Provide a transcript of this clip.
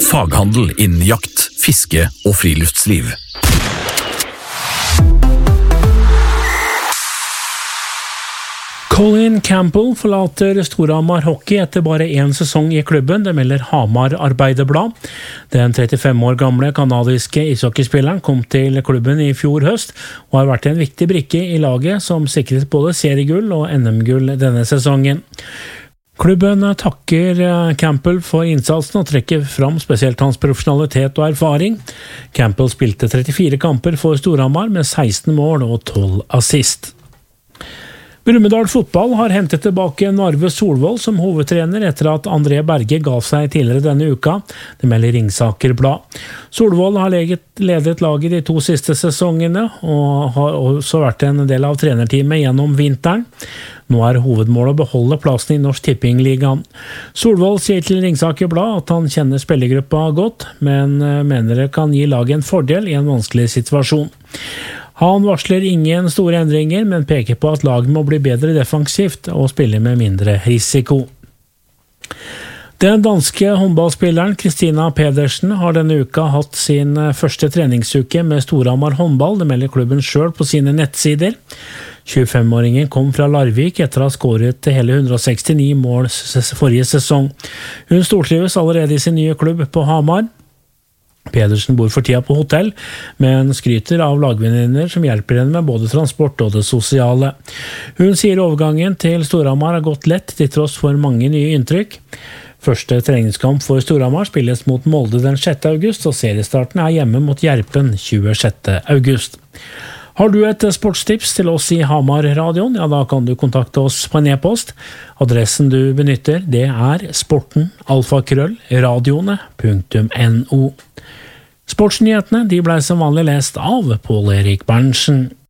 Faghandel innen jakt, fiske og friluftsliv. Colin Campbell forlater Storhamar Hockey etter bare 1 sesong i klubben, det melder Hamar Arbeiderblad. Den 35 år gamle kanadiske ishockeyspilleren kom til klubben i fjor høst, og har vært en viktig brikke i laget som sikret både seriegull og NM-gull denne sesongen. Klubben takker Campbell for innsatsen og trekker fram spesielt hans profesjonalitet og erfaring. Campbell spilte 34 kamper for Storhamar med 16 mål og 12 assist. Brumunddal fotball har hentet tilbake Narve Solvold som hovedtrener etter at André Berge ga seg tidligere denne uka. Det melder Ringsaker Blad. Solvold har ledet laget de 2 siste sesongene, og har også vært en del av trenerteamet gjennom vinteren. Nå er hovedmålet å beholde plassen i Norsk Tippingligaen. Solvold sier til Ringsaker Blad at han kjenner spillergruppa godt, men mener det kan gi laget en fordel i en vanskelig situasjon. Han varsler ingen store endringer, men peker på at laget må bli bedre defensivt og spille med mindre risiko. Den danske håndballspilleren Kristina Pedersen har denne uka hatt sin første treningsuke med Storhamar håndball, det melder klubben selv på sine nettsider. 25-åringen kom fra Larvik etter å ha skåret hele 169 mål forrige sesong. Hun stortrives allerede i sin nye klubb på Hamar. Pedersen bor for tida på hotell, men skryter av lagvenninner som hjelper henne med både transport og det sosiale. Hun sier overgangen til Storhamar har gått lett til tross for mange nye inntrykk. Første treningskamp for Storhamar spilles mot Molde den 6. august, og seriestarten er hjemme mot Gjerpen 26. august. Har du et sportstips til oss i Hamar-radioen? Ja, da kan du kontakte oss på en e-post. Adressen du benytter, det er sporten@radioene.no. Sportsnyhetene de ble som vanlig lest av Pål Erik Berntsen.